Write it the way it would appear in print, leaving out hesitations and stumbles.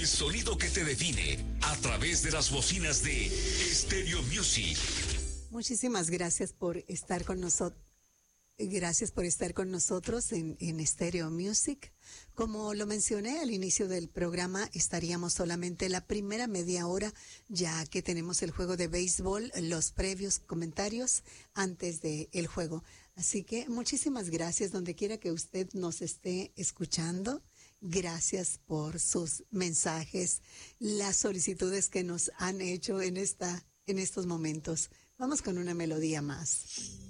sonido que te define a través de las bocinas de Stereo Music. Muchísimas gracias por estar con nosotros. Gracias por estar con nosotros en Stereo Music. Como lo mencioné al inicio del programa, estaríamos solamente la primera media hora, ya que tenemos el juego de béisbol, los previos comentarios antes del juego. Así que muchísimas gracias donde quiera que usted nos esté escuchando. Gracias por sus mensajes, las solicitudes que nos han hecho en estos momentos. Vamos con una melodía más.